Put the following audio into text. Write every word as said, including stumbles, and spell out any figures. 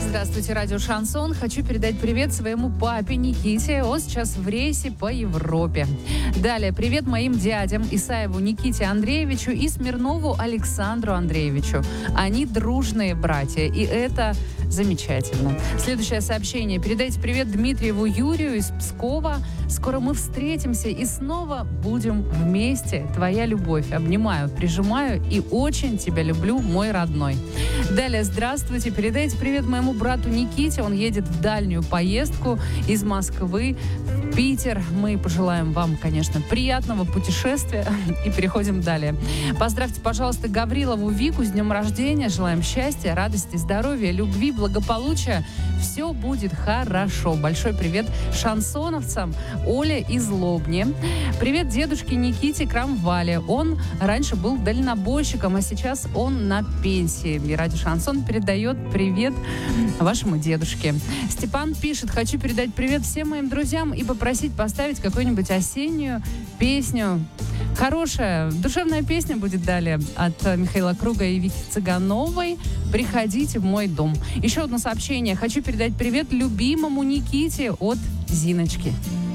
Здравствуйте, радио «Шансон». Хочу передать привет своему папе Никите. Он сейчас в рейсе по Европе. Далее, привет моим дядям Исаеву Никите Андреевичу и Смирнову Александру Андреевичу. Они дружные братья, и это замечательно. Следующее сообщение. Передайте привет Дмитриеву Юрию из Пскова. Скоро мы встретимся и снова будем вместе. Твоя любовь. Обнимаю, прижимаю и очень тебя люблю, мой родной. Далее, здравствуйте. Передайте привет моему брату Никите. Он едет в дальнюю поездку из Москвы в Питер. Мы пожелаем вам, конечно, приятного путешествия и переходим далее. Поздравьте, пожалуйста, Гаврилову Вику с днем рождения. Желаем счастья, радости, здоровья, любви, благополучия. Все будет хорошо. Большой привет шансоновцам. Оля из Лобни. Привет дедушке Никите Крамвале. Он раньше был дальнобойщиком, а сейчас он на пенсии. И радио «Шансон» передает привет вашему дедушке. Степан пишет: хочу передать привет всем моим друзьям и попросить поставить какую-нибудь осеннюю песню. Хорошая, душевная песня будет далее от Михаила Круга и Вики Цыгановой. Приходите в мой дом. Еще одно сообщение. Хочу передать привет любимому Никите от Зиночки.